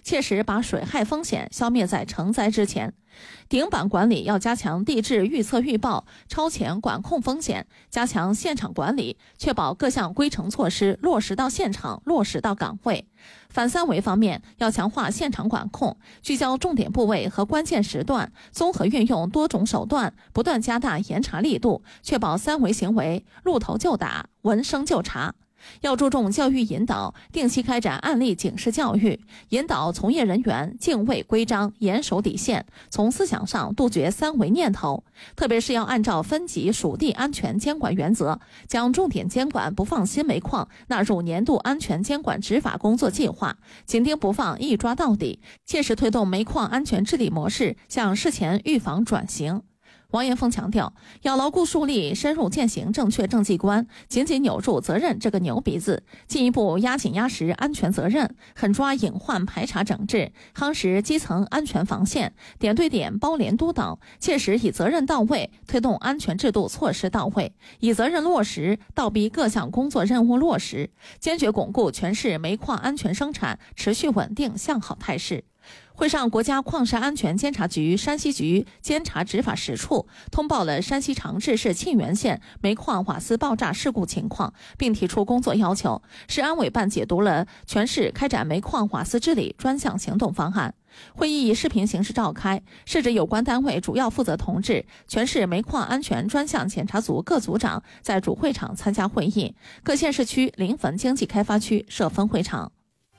切实把水害风险消灭在成灾之前。顶板管理要加强地质预测预报、超前管控风险，加强现场管理，确保各项规程措施落实到现场、落实到岗位。反三违方面，要强化现场管控，聚焦重点部位和关键时段，综合运用多种手段，不断加大严查力度，确保三违行为露头就打、闻声就查。要注重教育引导，定期开展案例警示教育，引导从业人员敬畏规章，严守底线，从思想上杜绝三违念头。特别是要按照分级属地安全监管原则，将重点监管不放新煤矿纳入年度安全监管执法工作计划，紧盯不放，一抓到底，切实推动煤矿安全治理模式向事前预防转型。王延峰强调，要牢固树立深入践行正确政绩观，紧紧扭住责任这个牛鼻子，进一步压紧压实安全责任，狠抓隐患排查整治，夯实基层安全防线，点对点包联督导，切实以责任到位，推动安全制度措施到位，以责任落实，倒逼各项工作任务落实，坚决巩固全市煤矿安全生产持续稳定向好态势。会上，国家矿山安全监察局山西局监察执法室处通报了山西长治市沁源县煤矿瓦斯爆炸事故情况，并提出工作要求。市安委办解读了全市开展煤矿瓦斯治理专项行动方案。会议以视频形式召开，市指有关单位主要负责同志、全市煤矿安全专项检查组各组长在主会场参加会议，各县市区临汾经济开发区设分会场。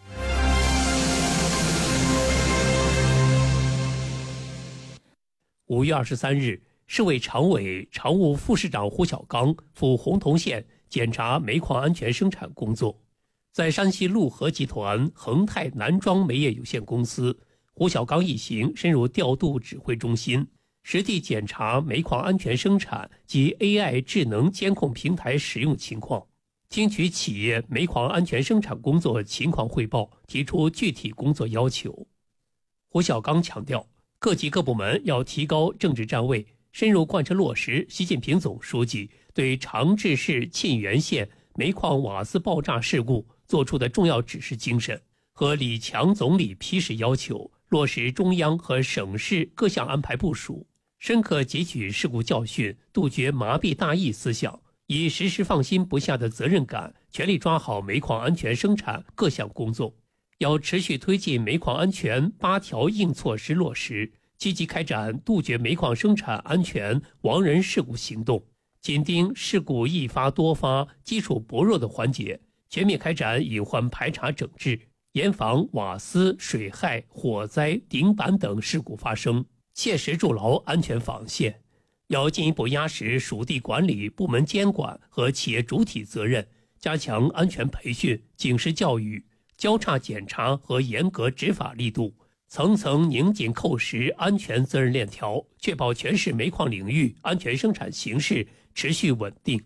5月23日，市委常委、常务副市长胡小刚赴洪洞县检查煤矿安全生产工作。在山西陆河集团恒泰南庄煤业有限公司，胡小刚一行深入调度指挥中心，实地检查煤矿安全生产及 AI 智能监控平台使用情况，听取企业煤矿安全生产工作情况汇报，提出具体工作要求。胡小刚强调，各级各部门要提高政治站位，深入贯彻落实习近平总书记对长治市沁源县煤矿瓦斯爆炸事故作出的重要指示精神和李强总理批示要求，落实中央和省市各项安排部署，深刻汲取事故教训，杜绝麻痹大意思想，以时时放心不下的责任感，全力抓好煤矿安全生产各项工作。要持续推进煤矿安全8条硬措施落实，积极开展杜绝煤矿生产安全亡人事故行动，紧盯事故易发多发、基础薄弱的环节，全面开展隐患排查整治，严防瓦斯、水害、火灾、顶板等事故发生，切实筑牢安全防线。要进一步压实属地管理、部门监管和企业主体责任，加强安全培训、警示教育、交叉检查和严格执法力度，层层拧紧扣实安全责任链条，确保全市煤矿领域安全生产形势持续稳定。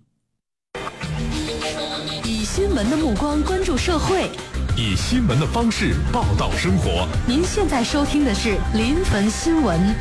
以新闻的目光关注社会， 以新闻的方式报道生活。 您现在收听的是临汾新闻。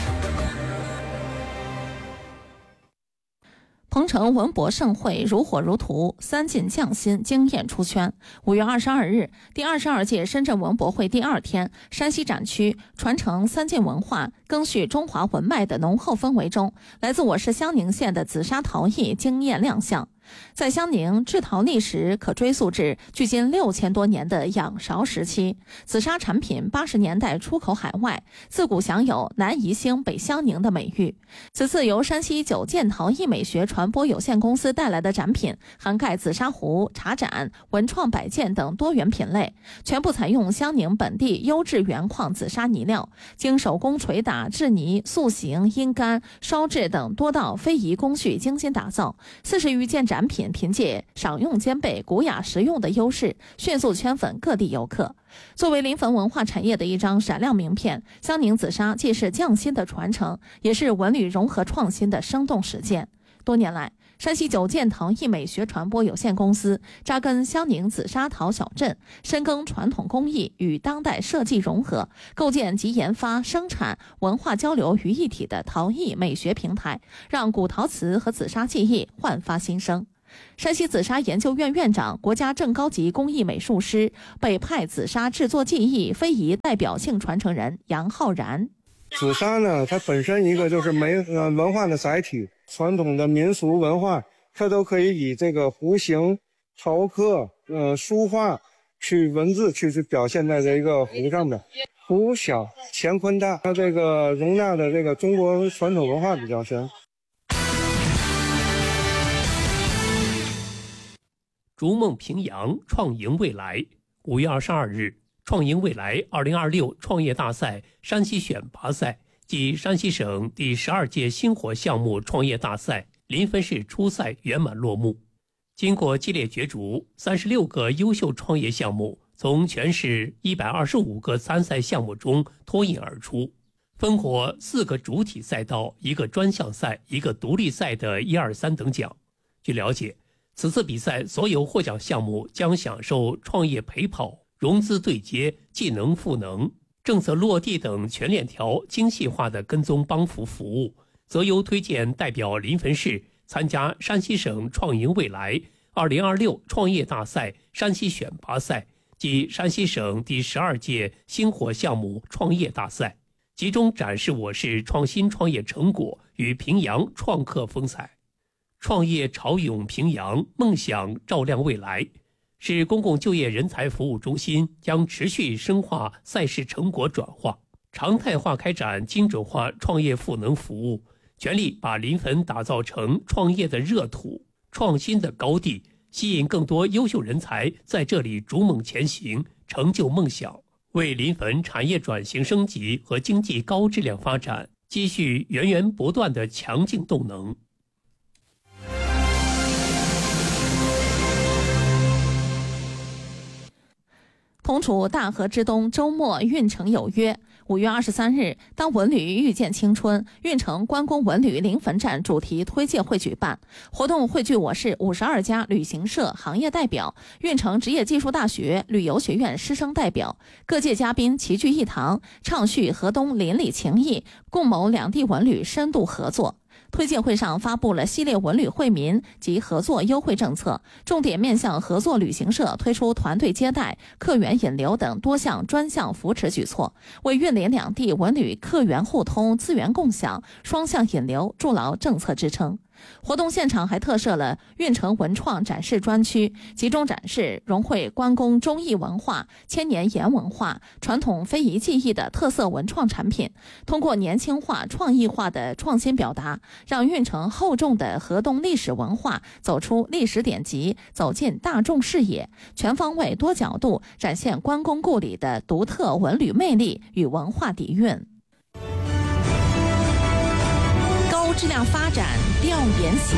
鹏城文博盛会如火如荼，3进匠心惊艳出圈。5月22日，第22届深圳文博会第2天，山西展区传承3晋文化、赓续中华文脉的浓厚氛围中，来自我市襄宁县的紫砂陶艺惊艳亮相。在襄宁，制陶历史可追溯至距今6000多年的仰韶时期，紫砂产品80年代出口海外，自古享有南宜兴北襄宁的美誉。此次由山西九件陶艺美学传播有限公司带来的展品，涵盖紫砂壶、茶盏、文创摆件等多元品类，全部采用襄宁本地优质原矿紫砂泥料，经手工捶打、制泥、塑形、阴干、烧制等多道非遗工序精心打造。40余件展品凭借赏用兼备、古雅实用的优势，迅速圈粉各地游客。作为临汾文化产业的一张闪亮名片，襄宁紫砂既是匠心的传承，也是文旅融合创新的生动实践。多年来，山西九件陶艺美学传播有限公司扎根襄宁紫砂陶小镇，深耕传统工艺与当代设计融合，构建集研发、生产、文化交流于一体的陶艺美学平台，让古陶瓷和紫砂技艺焕发新生。 山西紫砂研究院院长、国家正高级工艺美术师、北派紫砂制作技艺非遗代表性传承人杨浩然。 紫砂呢，它本身一个就是文化的载体，传统的民俗文化，它都可以以这个弧形、陶刻、书画去文字去表现在这一个壶上面。壶小，乾坤大，它这个容纳的这个中国传统文化比较深。 逐梦平阳，创赢未来。5月22日，创赢未来2026创业大赛山西选拔赛暨山西省第12届星火项目创业大赛临汾市初赛圆满落幕。经过激烈角逐，36个优秀创业项目从全市125个参赛项目中脱颖而出，分获4个主体赛道、1个专项赛、1个独立赛的1、2、3等奖。据了解，此次比赛所有获奖项目将享受创业陪跑、融资对接、技能赋能、政策落地等全链条精细化的跟踪帮扶服务，择优推荐代表临汾市参加山西省创赢未来2026创业大赛山西选拔赛及山西省第12届星火项目创业大赛，集中展示我市创新创业成果与平阳创客风采。创业潮涌平阳，梦想照亮未来。市公共就业人才服务中心将持续深化赛事成果转化，常态化开展精准化创业赋能服务，全力把临汾打造成创业的热土、创新的高地，吸引更多优秀人才在这里逐梦前行，成就梦想，为临汾产业转型升级和经济高质量发展积蓄源源不断的强劲动能。 同处大河之东，周末运城有约。5月23日，当文旅遇见青春，运城关公文旅临汾站主题推介会举办。活动汇聚我市52家旅行社行业代表、运城职业技术大学旅游学院师生代表，各界嘉宾齐聚一堂，畅叙河东邻里情谊，共谋两地文旅深度合作。推介会上发布了系列文旅惠民及合作优惠政策，重点面向合作旅行社推出团队接待、客源引流等多项专项扶持举措，为运临两地文旅客源互通、资源共享、双向引流筑牢政策支撑。活动现场还特设了运城文创展示专区，集中展示融汇关公忠义文化、千年盐文化、传统非遗技艺的特色文创产品，通过年轻化、创意化的创新表达，让运城厚重的河东历史文化走出历史典籍，走进大众视野，全方位多角度展现关公故里的独特文旅魅力与文化底蕴。高质量发展调研行。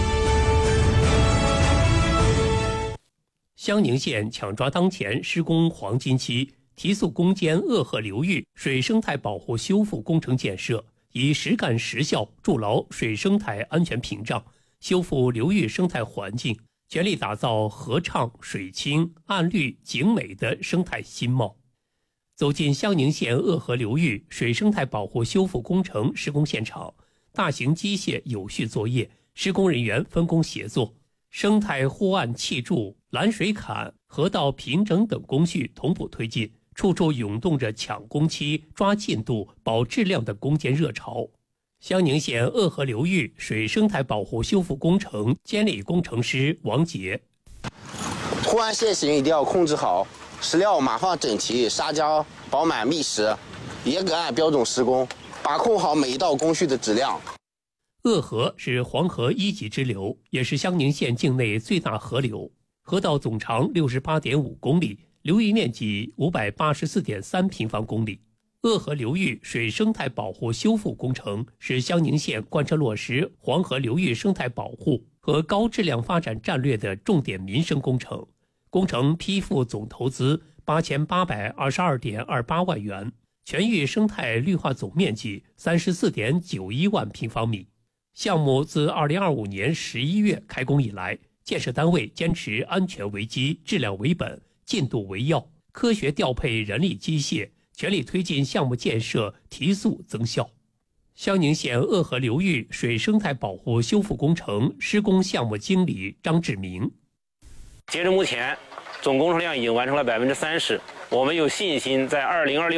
襄宁县抢抓当前施工黄金期，提速攻坚鄂河流域水生态保护修复工程建设，以实干实效筑牢水生态安全屏障，修复流域生态环境，全力打造河畅、水清、岸绿、景美的生态新貌。走进襄宁县鄂河流域水生态保护修复工程施工现场，大型机械有序作业，施工人员分工协作，生态护岸砌筑、拦水坎、河道平整等工序同步推进，处处涌动着抢工期、抓进度、保质量的攻坚热潮。襄宁县鄂河流域水生态保护修复工程监理工程师王杰： 护岸线型一定要控制好，石料码放整齐，砂浆饱满密实，严格按标准施工，把控好每一道工序的质量。 鄂河是黄河一级支流，也是襄宁县境内最大河流，河道总长68.5公里，流域面积584.3平方公里。鄂河流域水生态保护修复工程是襄宁县贯彻落实黄河流域生态保护和高质量发展战略的重点民生工程。工程批复总投资8822.28万元，全域生态绿化总面积34.91万平方米。项目自2025年11月开工以来，建设单位坚持安全为基、质量为本、进度为要，科学调配人力机械，全力推进项目建设提速增效。 襄宁县鄂河流域水生态保护修复工程施工项目经理张志明。 截至目前，总工程量已经完成了30%，我们有信心在2026